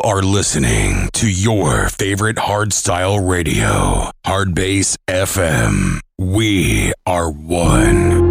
are listening to your favorite hardstyle radio, Hardbase FM. We are one.